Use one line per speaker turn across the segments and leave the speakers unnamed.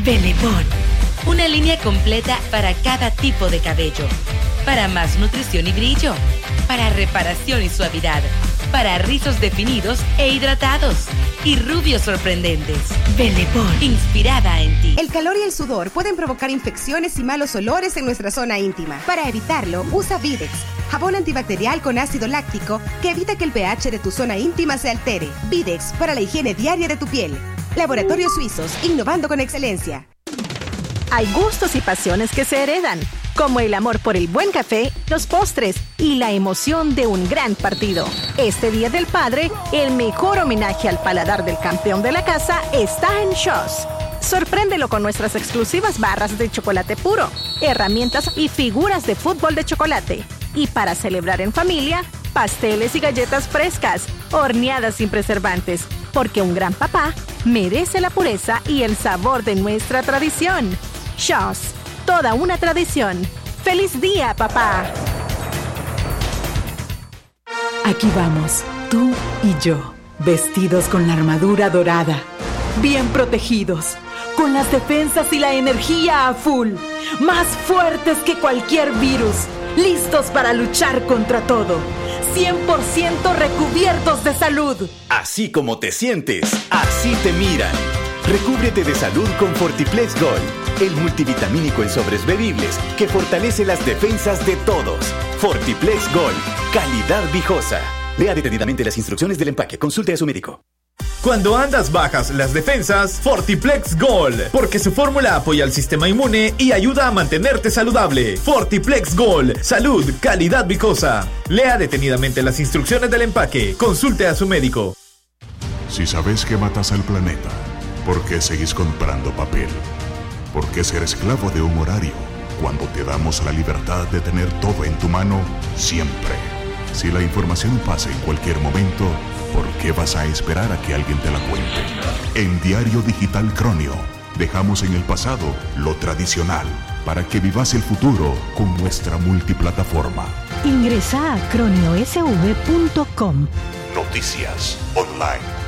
Bellepon, una línea completa para cada tipo de cabello, para más nutrición y brillo, para reparación y suavidad, para rizos definidos e hidratados y rubios sorprendentes. Bellepon, inspirada en ti.
El calor y el sudor pueden provocar infecciones y malos olores en nuestra zona íntima. Para evitarlo, usa Videx, jabón antibacterial con ácido láctico que evita que el pH de tu zona íntima se altere. Videx, para la higiene diaria de tu piel. Laboratorios Suizos, innovando con excelencia.
Hay gustos y pasiones que se heredan, como el amor por el buen café, los postres y la emoción de un gran partido. Este Día del Padre, el mejor homenaje al paladar del campeón de la casa está en Shaw's. Sorpréndelo con nuestras exclusivas barras de chocolate puro, herramientas y figuras de fútbol de chocolate. Y para celebrar en familia, pasteles y galletas frescas, horneadas sin preservantes, porque un gran papá merece la pureza y el sabor de nuestra tradición. Shaw's, toda una tradición. ¡Feliz día, papá!
Aquí vamos, tú y yo, vestidos con la armadura dorada, bien protegidos, con las defensas y la energía a full, más fuertes que cualquier virus, listos para luchar contra todo, 100% recubiertos de salud.
Así como te sientes, así te miran. Recúbrete de salud con Fortiplex Gold, el multivitamínico en sobres bebibles que fortalece las defensas de todos. Fortiplex Gold, calidad viejosa. Lea detenidamente las instrucciones del empaque. Consulte a su médico.
Cuando andas bajas las defensas, Fortiplex Gold, porque su fórmula apoya al sistema inmune y ayuda a mantenerte saludable. Fortiplex Gold, salud, calidad viejosa. Lea detenidamente las instrucciones del empaque. Consulte a su médico.
Si sabes que matas al planeta, ¿por qué seguís comprando papel? ¿Por qué ser esclavo de un horario cuando te damos la libertad de tener todo en tu mano siempre? Si la información pasa en cualquier momento, ¿por qué vas a esperar a que alguien te la cuente? En Diario Digital Cronio, dejamos en el pasado lo tradicional para que vivas el futuro con nuestra multiplataforma.
Ingresa a croniosv.com.
Noticias online.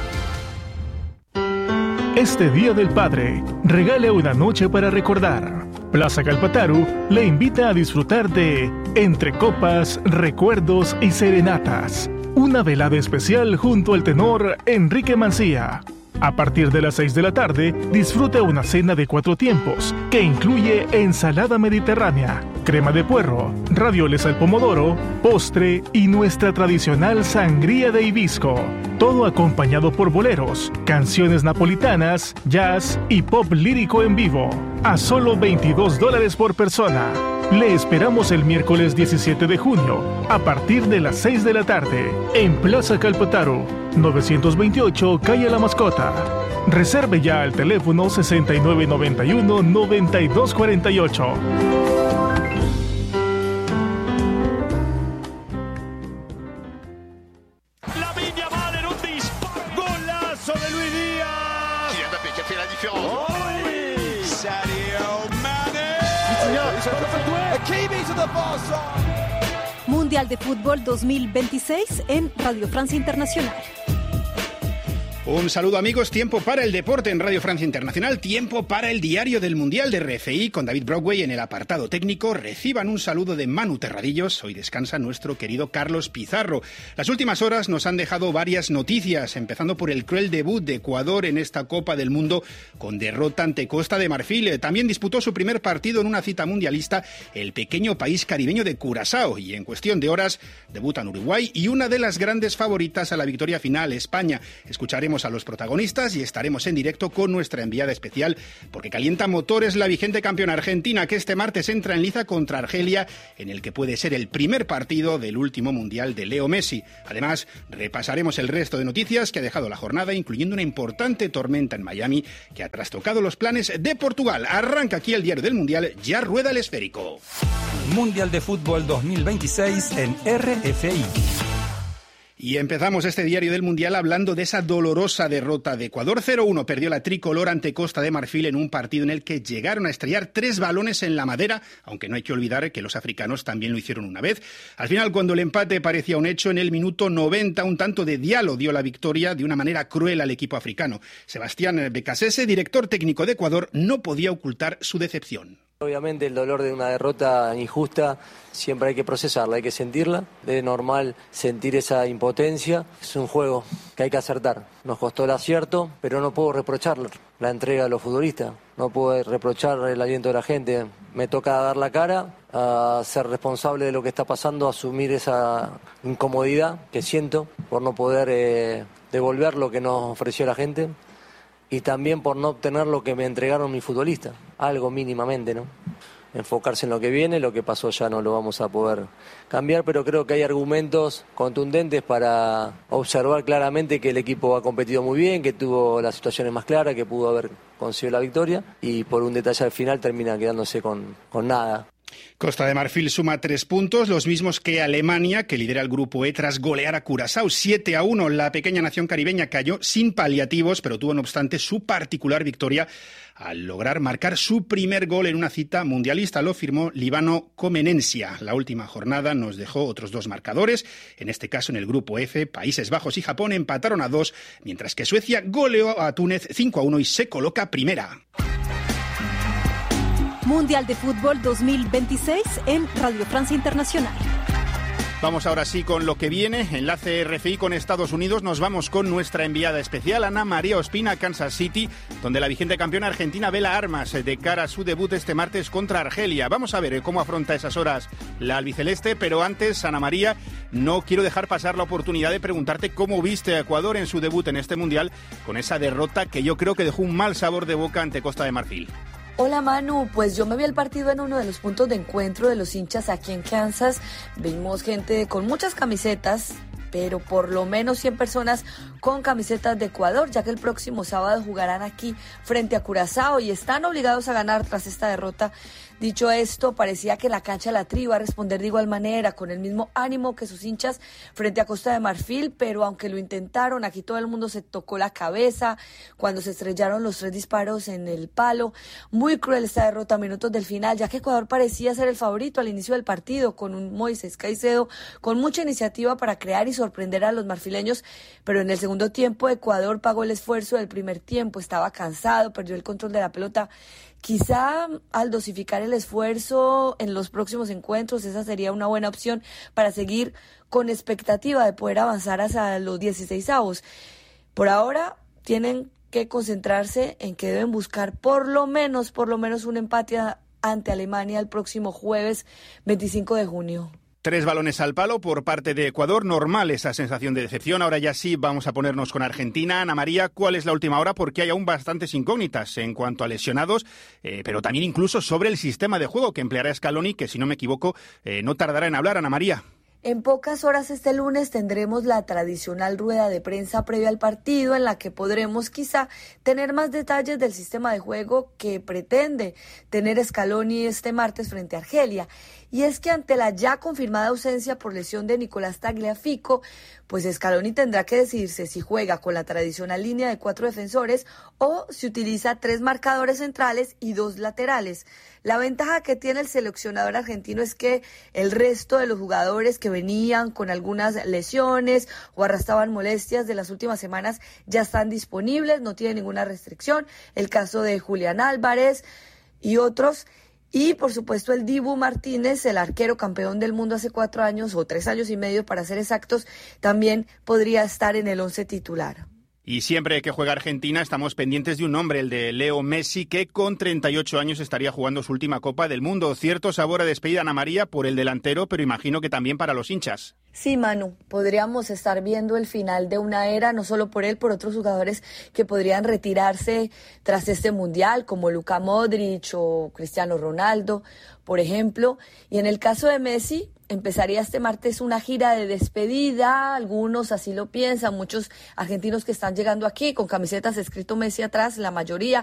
Este Día del Padre, regale una noche para recordar. Plaza Calpataru le invita a disfrutar de Entre Copas, Recuerdos y Serenatas. Una velada especial junto al tenor Enrique Mancía. A partir de las 6 de la tarde, disfruta una cena de 4 tiempos, que incluye ensalada mediterránea, crema de puerro, ravioles al pomodoro, postre y nuestra tradicional sangría de hibisco. Todo acompañado por boleros, canciones napolitanas, jazz y pop lírico en vivo. A solo $22 por persona. Le esperamos el miércoles 17 de junio, a partir de las 6 de la tarde, en Plaza Calpataru, 928 Calle La Mascota. Reserve ya al teléfono 6991-9248.
Mundial de Fútbol 2026 en Radio Francia Internacional.
Un saludo, amigos, tiempo para el deporte en Radio Francia Internacional, tiempo para el diario del Mundial de RFI con David Brockway en el apartado técnico. Reciban un saludo de Manu Terradillos, hoy descansa nuestro querido Carlos Pizarro. Las últimas horas nos han dejado varias noticias, empezando por el cruel debut de Ecuador en esta Copa del Mundo con derrota ante Costa de Marfil. También disputó su primer partido en una cita mundialista el pequeño país caribeño de Curazao y en cuestión de horas debutan Uruguay y una de las grandes favoritas a la victoria final, España. Escucharemos a los protagonistas y estaremos en directo con nuestra enviada especial porque calienta motores la vigente campeona argentina que este martes entra en liza contra Argelia en el que puede ser el primer partido del último mundial de Leo Messi. Además, repasaremos el resto de noticias que ha dejado la jornada, incluyendo una importante tormenta en Miami que ha trastocado los planes de Portugal. Arranca aquí el diario del Mundial, ya rueda el esférico.
Mundial de Fútbol 2026 en RFI.
Y empezamos este diario del Mundial hablando de esa dolorosa derrota de Ecuador. 0-1 perdió la tricolor ante Costa de Marfil en un partido en el que llegaron a estrellar 3 balones en la madera, aunque no hay que olvidar que los africanos también lo hicieron una vez. Al final, cuando el empate parecía un hecho, en el minuto 90 un tanto de Diallo dio la victoria de una manera cruel al equipo africano. Sebastián Becasese, director técnico de Ecuador, no podía ocultar su decepción.
Obviamente el dolor de una derrota injusta siempre hay que procesarla, hay que sentirla. Es normal sentir esa impotencia. Es un juego que hay que acertar. Nos costó el acierto, pero no puedo reprochar la entrega de los futbolistas. No puedo reprochar el aliento de la gente. Me toca dar la cara, a ser responsable de lo que está pasando, asumir esa incomodidad que siento por no poder devolver lo que nos ofreció la gente. Y también por no obtener lo que me entregaron mis futbolistas, algo mínimamente, ¿no? Enfocarse en lo que viene, lo que pasó ya no lo vamos a poder cambiar, pero creo que hay argumentos contundentes para observar claramente que el equipo ha competido muy bien, que tuvo las situaciones más claras, que pudo haber conseguido la victoria y por un detalle al final termina quedándose con nada.
Costa de Marfil suma 3 puntos, los mismos que Alemania, que lidera el grupo E tras golear a Curazao 7-1. La pequeña nación caribeña cayó sin paliativos, pero tuvo no obstante su particular victoria al lograr marcar su primer gol en una cita mundialista. Lo firmó Líbano Comenencia. La última jornada nos dejó otros 2 marcadores. En este caso, en el grupo F, Países Bajos y Japón empataron a 2, mientras que Suecia goleó a Túnez 5-1 y se coloca primera.
Mundial de Fútbol 2026 en Radio Francia Internacional.
Vamos ahora sí con lo que viene. Enlace RFI con Estados Unidos. Nos vamos con nuestra enviada especial, Ana María Ospina, a Kansas City, donde la vigente campeona argentina vela armas de cara a su debut este martes contra Argelia. Vamos a ver cómo afronta esas horas la albiceleste, pero antes, Ana María, no quiero dejar pasar la oportunidad de preguntarte cómo viste a Ecuador en su debut en este Mundial con esa derrota que yo creo que dejó un mal sabor de boca ante Costa de Marfil.
Hola Manu, pues yo me vi el partido en uno de los puntos de encuentro de los hinchas aquí en Kansas. Vimos gente con muchas camisetas, pero por lo menos 100 personas con camisetas de Ecuador, ya que el próximo sábado jugarán aquí frente a Curazao y están obligados a ganar tras esta derrota. Dicho esto, parecía que la cancha La Tri iba a responder de igual manera, con el mismo ánimo que sus hinchas frente a Costa de Marfil, pero aunque lo intentaron, aquí todo el mundo se tocó la cabeza cuando se estrellaron los 3 disparos en el palo. Muy cruel esta derrota a minutos del final, ya que Ecuador parecía ser el favorito al inicio del partido, con un Moisés Caicedo con mucha iniciativa para crear y sorprender a los marfileños, pero en el segundo tiempo Ecuador pagó el esfuerzo del primer tiempo, estaba cansado, perdió el control de la pelota. Quizá al dosificar el esfuerzo en los próximos encuentros, esa sería una buena opción para seguir con expectativa de poder avanzar hasta los 16avos. Por ahora tienen que concentrarse en que deben buscar por lo menos un empate ante Alemania el próximo jueves 25 de junio.
3 balones al palo por parte de Ecuador. Normal esa sensación de decepción. Ahora ya sí vamos a ponernos con Argentina. Ana María, ¿cuál es la última hora? Porque hay aún bastantes incógnitas en cuanto a lesionados, pero también incluso sobre el sistema de juego que empleará Scaloni, que si no me equivoco no tardará en hablar. Ana María.
En pocas horas este lunes tendremos la tradicional rueda de prensa previa al partido en la que podremos quizá tener más detalles del sistema de juego que pretende tener Scaloni este martes frente a Argelia. Y es que ante la ya confirmada ausencia por lesión de Nicolás Tagliafico, pues Scaloni tendrá que decidirse si juega con la tradicional línea de 4 defensores o si utiliza 3 marcadores centrales y 2 laterales. La ventaja que tiene el seleccionador argentino es que el resto de los jugadores que venían con algunas lesiones o arrastraban molestias de las últimas semanas ya están disponibles, no tienen ninguna restricción. El caso de Julián Álvarez y otros. Y, por supuesto, el Dibu Martínez, el arquero campeón del mundo hace 4 años, o 3 años y medio para ser exactos, también podría estar en el 11 titular.
Y siempre que juega Argentina estamos pendientes de un nombre, el de Leo Messi, que con 38 años estaría jugando su última Copa del Mundo. Cierto sabor a despedida, Ana María, por el delantero, pero imagino que también para los hinchas.
Sí, Manu, podríamos estar viendo el final de una era, no solo por él, por otros jugadores que podrían retirarse tras este Mundial, como Luka Modric o Cristiano Ronaldo, por ejemplo. Y en el caso de Messi, empezaría este martes una gira de despedida, algunos así lo piensan, muchos argentinos que están llegando aquí con camisetas escrito Messi atrás, la mayoría,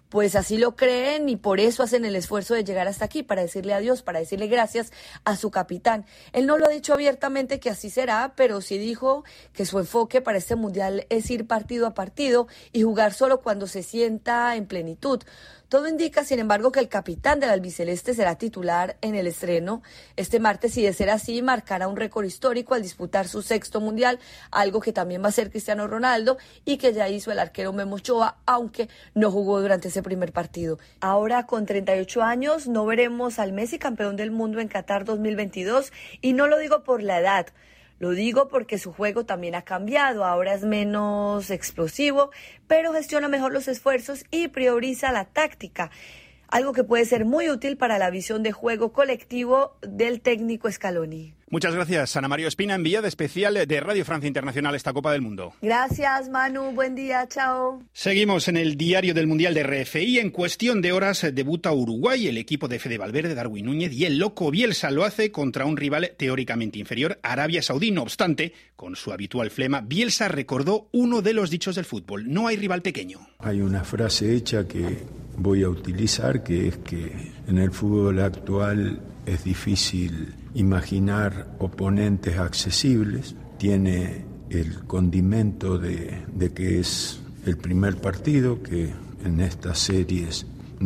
pues así lo creen y por eso hacen el esfuerzo de llegar hasta aquí, para decirle adiós, para decirle gracias a su capitán. Él no lo ha dicho abiertamente que así será, pero sí dijo que su enfoque para este mundial es ir partido a partido y jugar solo cuando se sienta en plenitud. Todo indica, sin embargo, que el capitán del albiceleste será titular en el estreno este martes y, de ser así, marcará un récord histórico al disputar su 6º mundial, algo que también va a hacer Cristiano Ronaldo y que ya hizo el arquero Memo Ochoa, aunque no jugó durante ese primer partido. Ahora, con 38 años, no veremos al Messi campeón del mundo en Qatar 2022, y no lo digo por la edad. Lo digo porque su juego también ha cambiado, ahora es menos explosivo, pero gestiona mejor los esfuerzos y prioriza la táctica, algo que puede ser muy útil para la visión de juego colectivo del técnico Scaloni.
Muchas gracias, Ana María Espina, enviada especial de Radio Francia Internacional a esta Copa del Mundo.
Gracias, Manu. Buen día. Chao.
Seguimos en el diario del Mundial de RFI. En cuestión de horas debuta Uruguay, el equipo de Fede Valverde, Darwin Núñez y el loco Bielsa lo hace contra un rival teóricamente inferior, Arabia Saudí. No obstante, con su habitual flema, Bielsa recordó uno de los dichos del fútbol: no hay rival pequeño.
Hay una frase hecha que voy a utilizar, que es que en el fútbol actual es difícil imaginar oponentes accesibles. Tiene el condimento de que es el primer partido, que en estas series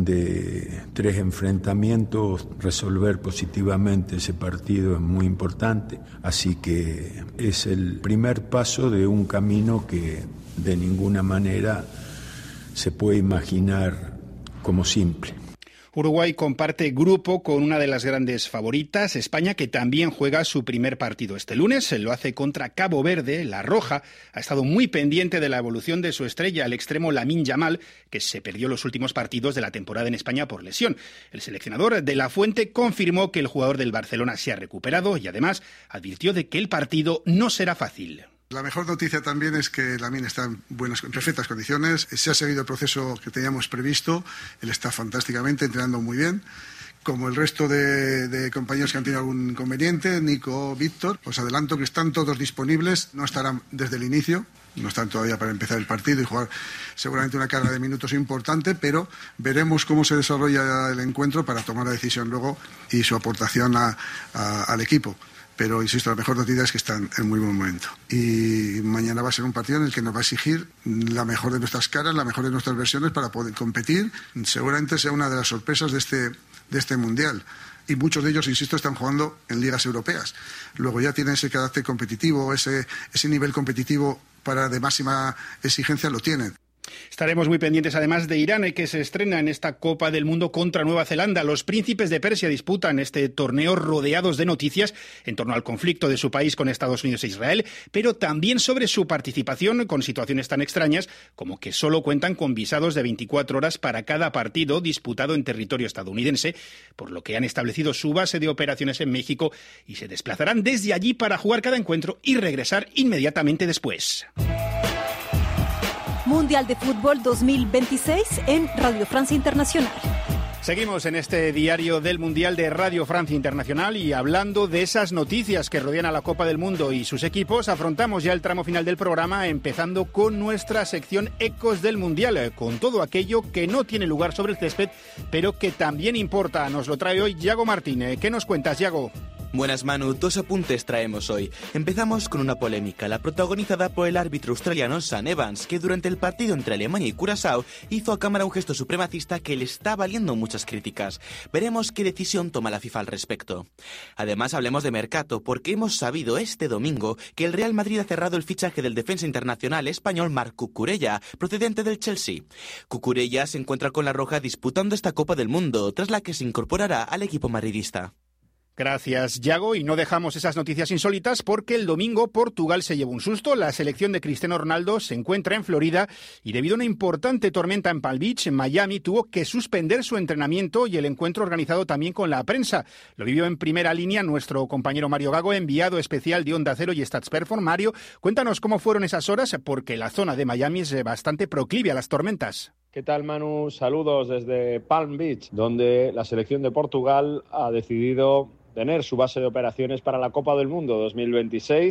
de 3 enfrentamientos resolver positivamente ese partido es muy importante. Así que es el primer paso de un camino que de ninguna manera se puede imaginar como simple.
Uruguay comparte grupo con una de las grandes favoritas, España, que también juega su primer partido este lunes. Lo hace contra Cabo Verde. La Roja ha estado muy pendiente de la evolución de su estrella, el extremo Lamine Yamal, que se perdió los últimos partidos de la temporada en España por lesión. El seleccionador de La Fuente confirmó que el jugador del Barcelona se ha recuperado y además advirtió de que el partido no será fácil.
La mejor noticia también es que Lamine está en perfectas condiciones. Se ha seguido el proceso que teníamos previsto. Él está fantásticamente, entrenando muy bien. Como el resto de compañeros que han tenido algún inconveniente, Nico, Víctor, os adelanto que están todos disponibles. No estarán desde el inicio, no están todavía para empezar el partido y jugar seguramente una carga de minutos importante, pero veremos cómo se desarrolla el encuentro para tomar la decisión luego y su aportación al equipo. Pero, insisto, la mejor noticia es que están en muy buen momento. Y mañana va a ser un partido en el que nos va a exigir la mejor de nuestras caras, la mejor de nuestras versiones para poder competir. Seguramente sea una de las sorpresas de este Mundial. Y muchos de ellos, insisto, están jugando en ligas europeas. Luego ya tienen ese carácter competitivo, ese nivel competitivo de máxima exigencia lo tienen.
Estaremos muy pendientes además de Irán, que se estrena en esta Copa del Mundo contra Nueva Zelanda. Los príncipes de Persia disputan este torneo rodeados de noticias en torno al conflicto de su país con Estados Unidos e Israel, pero también sobre su participación con situaciones tan extrañas como que solo cuentan con visados de 24 horas para cada partido disputado en territorio estadounidense, por lo que han establecido su base de operaciones en México y se desplazarán desde allí para jugar cada encuentro y regresar inmediatamente después.
Mundial de Fútbol 2026 en Radio Francia Internacional.
Seguimos en este diario del Mundial de Radio Francia Internacional y hablando de esas noticias que rodean a la Copa del Mundo y sus equipos, afrontamos ya el tramo final del programa, empezando con nuestra sección Ecos del Mundial, con todo aquello que no tiene lugar sobre el césped, pero que también importa. Nos lo trae hoy Yago Martín. ¿Qué nos cuentas, Yago?
Buenas, Manu. 2 apuntes traemos hoy. Empezamos con una polémica, la protagonizada por el árbitro australiano Sam Evans, que durante el partido entre Alemania y Curazao hizo a cámara un gesto supremacista que le está valiendo muchas críticas. Veremos qué decisión toma la FIFA al respecto. Además, hablemos de mercado, porque hemos sabido este domingo que el Real Madrid ha cerrado el fichaje del defensa internacional español Marc Cucurella, procedente del Chelsea. Cucurella se encuentra con la Roja disputando esta Copa del Mundo, tras la que se incorporará al equipo madridista.
Gracias, Yago. Y no dejamos esas noticias insólitas porque el domingo Portugal se llevó un susto. La selección de Cristiano Ronaldo se encuentra en Florida y debido a una importante tormenta en Palm Beach, en Miami, tuvo que suspender su entrenamiento y el encuentro organizado también con la prensa. Lo vivió en primera línea nuestro compañero Mario Gago, enviado especial de Onda Cero y Stats Perform. Mario, cuéntanos cómo fueron esas horas porque la zona de Miami es bastante proclive a las tormentas.
¿Qué tal, Manu? Saludos desde Palm Beach, donde la selección de Portugal ha decidido tener su base de operaciones para la Copa del Mundo 2026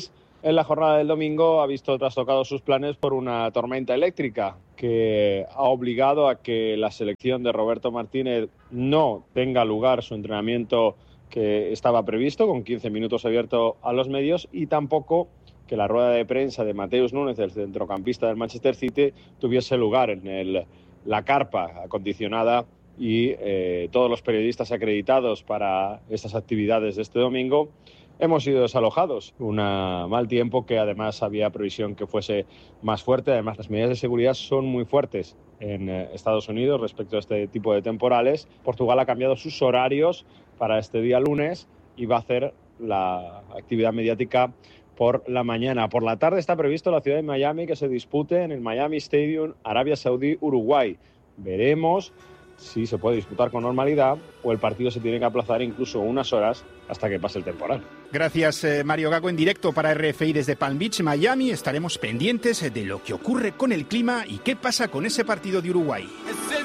en la jornada del domingo ha visto trastocados sus planes por una tormenta eléctrica que ha obligado a que la selección de Roberto Martínez no tenga lugar su entrenamiento que estaba previsto, con 15 minutos abierto a los medios, y tampoco que la rueda de prensa de Mateus Núñez, el centrocampista del Manchester City, tuviese lugar en la carpa acondicionada y todos los periodistas acreditados para estas actividades de este domingo hemos sido desalojados. Un mal tiempo que además había previsión que fuese más fuerte. Además, las medidas de seguridad son muy fuertes en Estados Unidos respecto a este tipo de temporales. Portugal ha cambiado sus horarios para este día lunes y va a hacer la actividad mediática por la mañana. Por la tarde está previsto la ciudad de Miami que se dispute en el Miami Stadium, Arabia Saudí, Uruguay. Veremos si se puede disputar con normalidad o el partido se tiene que aplazar incluso unas horas hasta que pase el temporal.
Gracias, Mario Gago. En directo para RFI desde Palm Beach, Miami. Estaremos pendientes de lo que ocurre con el clima y qué pasa con ese partido de Uruguay.